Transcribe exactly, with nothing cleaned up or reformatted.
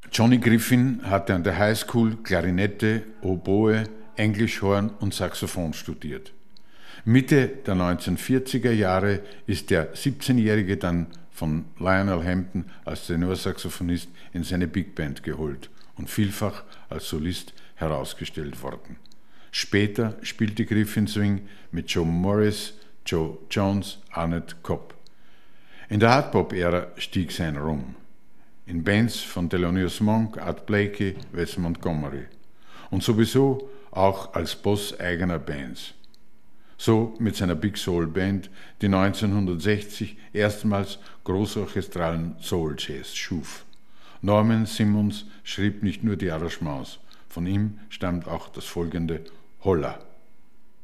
Johnny Griffin hatte an der High School Klarinette, Oboe, Englischhorn und Saxophon studiert. Mitte der neunzehnhundertvierziger Jahre ist der siebzehnjährige dann von Lionel Hampton als Tenorsaxophonist in seine Big Band geholt und vielfach als Solist herausgestellt worden. Später spielte Griffin Swing mit Joe Morris, Joe Jones, Arnett Cobb. In der Hardbop-Ära stieg sein Ruhm. In Bands von Thelonious Monk, Art Blakey, Wes Montgomery. Und sowieso auch als Boss eigener Bands. So mit seiner Big Soul Band, die neunzehnhundertsechzig erstmals großorchestralen Soul Jazz schuf. Norman Simmons schrieb nicht nur die Arrangements, von ihm stammt auch das folgende Holla.